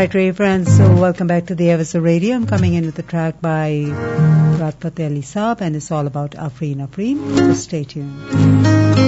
right, Ray friends, so welcome back to the Ever Radio. I'm coming in with a track by Raat Fateh Ali Saab, and it's all about Afreen Afreen. So stay tuned.